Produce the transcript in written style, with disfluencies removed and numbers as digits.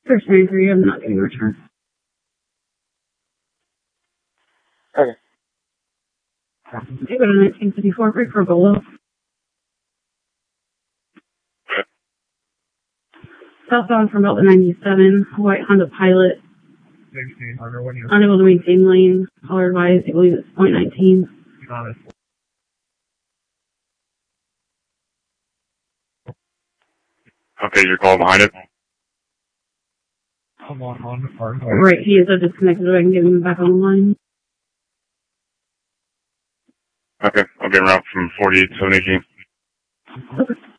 Search 93, I'm not getting a return. Okay. Okay, go to 1954, break for Bolo. Southbound from Delta 97, white Honda Pilot. Unable to maintain lane. Caller advised, I believe it's .19. Okay, you're calling behind it? Right, he is disconnected, so I can get him back on the line. Okay, I'll get him out from 48 to 718. Okay.